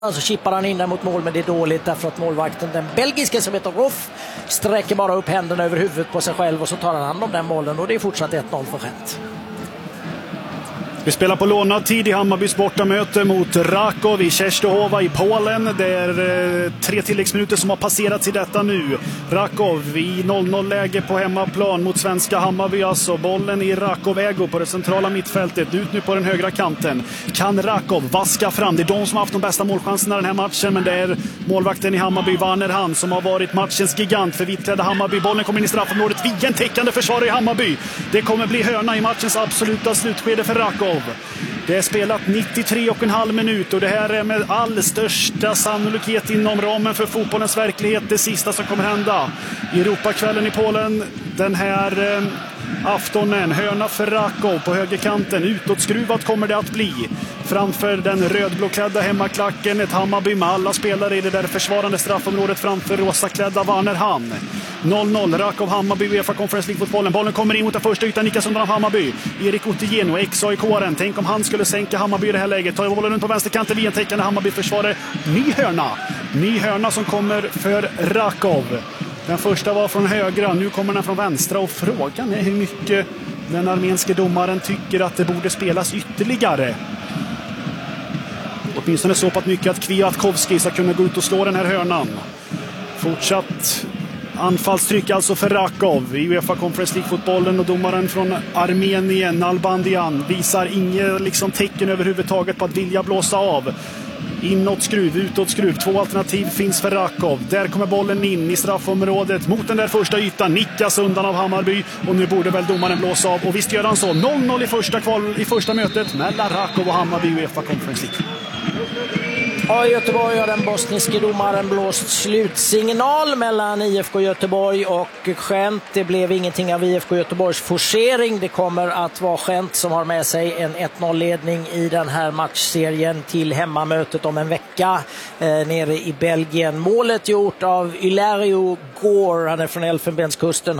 Så chippar han in den mot mål, men det är dåligt därför att målvakten, den belgiska som heter Roff, sträcker bara upp händerna över huvudet på sig själv och så tar han hand om den bollen och det är fortsatt 1-0 för Gent. Vi spelar på lånad tid i Hammarbys bortamöte mot Raków i Częstochowa i Polen. Det är 3 tilläggsminuter som har passerats i detta nu. Raków i 0-0-läge på hemmaplan mot svenska Hammarby. Alltså bollen i Raków-ägo på det centrala mittfältet. Ut nu på den högra kanten. Kan Raków vaska fram? Det är de som har haft de bästa målchanserna den här matchen. Men det är målvakten i Hammarby, Werner Hahn, som har varit matchens gigant för vitklädda Hammarby. Bollen kommer in i straffområdet. Viggen täckande försvarare i Hammarby. Det kommer bli hörna i matchens absoluta slutskede för Raków. Det är spelat 93,5 minut och det här är med all största sannolikhet inom ramen för fotbollens verklighet det sista som kommer hända. Europakvällen i Polen den här aftonen. Hörna för Raków på högerkanten. Utåtskruvat kommer det att bli. Framför den rödblåklädda hemmaklacken. Ett Hammarby med alla spelare i det där försvarande straffområdet framför rosaklädda Werner Hahn. 0-0. Raków-Hammarby UEFA Conference League-fotbollen. Bollen kommer in mot den första ytan. Nickas undan av Hammarby. Erik Otieno, ex-AIK-aren. Tänk om han skulle sänka Hammarby i det här läget. Tar bollen runt på vänsterkanten via en täckande Hammarby-försvarare. Ny hörna som kommer för Raków. Den första var från högra, nu kommer den från vänstra och frågan är hur mycket den armenske domaren tycker att det borde spelas ytterligare. Åtminstone så pass mycket att Kwiatkowski ska kunna gå ut och slå den här hörnan. Fortsatt anfallstryck alltså för Raków i UEFA Conference League-fotbollen och domaren från Armenien, Nalbandian, visar inget tecken överhuvudtaget på att vilja blåsa av. Inåt skruv, utåt skruv. 2 alternativ finns för Raków. Där kommer bollen in i straffområdet mot den där första ytan. Nickas undan av Hammarby. Och nu borde väl domaren blåsa av. Och visst gör han så. 0-0 i första mötet mellan Raków och Hammarby i UEFA Conference League. Ja, i Göteborg har den bosniske domaren blåst slutsignal mellan IFK Göteborg och Gent. Det blev ingenting av IFK Göteborgs forcering. Det kommer att vara Gent som har med sig en 1-0-ledning i den här matchserien till hemmamötet om en vecka nere i Belgien. Målet gjort av Ilario Gore, han är från Elfenbenskusten.